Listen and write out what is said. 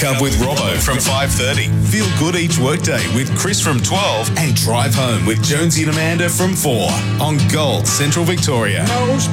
Wake Up with Robbo from 5:30. Feel good each workday with Chris from 12 and Drive Home with Jonesy and Amanda from 4 on Gold Central Victoria. Most